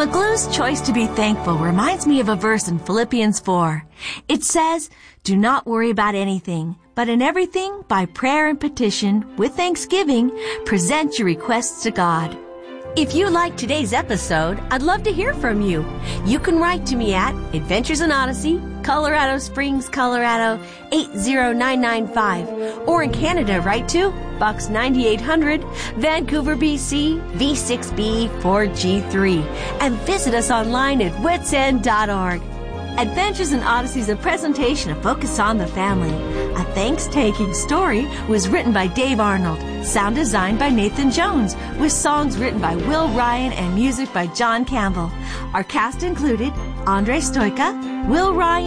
McGlue's choice to be thankful reminds me of a verse in Philippians 4. It says, "Do not worry about anything, but in everything, by prayer and petition, with thanksgiving, present your requests to God." If you like today's episode, I'd love to hear from you. You can write to me at Adventures in Odyssey, Colorado Springs, Colorado 80995. Or in Canada, write to Box 9800, Vancouver, BC, V6B 4G3. And visit us online at witsend.org. Adventures in Odyssey is a presentation of Focus on the Family. A Thanks-Taking story was written by Dave Arnold, sound designed by Nathan Jones, with songs written by Will Ryan and music by John Campbell. Our cast included Andre Stoica, Will Ryan,